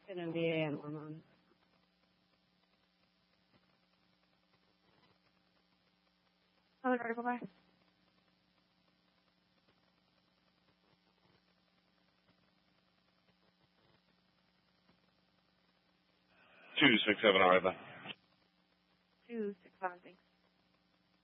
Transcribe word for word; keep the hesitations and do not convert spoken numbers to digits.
N B A and hormones. Hello, article by. Two six seven article. Two six seven. Thanks.